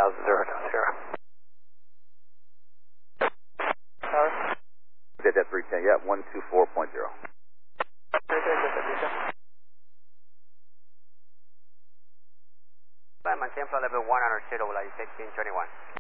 Tower. Did that 310, yeah, 124.0. Maintain flight level 100, will I take in 21.